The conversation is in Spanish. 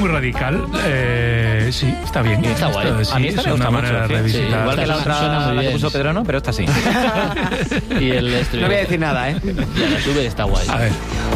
muy radical. Sí, está bien. Está guay. Sí, a mí esta me es gusta una mucho. manera de Sí, revisitar. igual que la Suena otra muy la que bien. puso Pedro, no, pero esta sí. Y el No voy a decir nada, ¿eh? Ya la sube, está guay. A ver.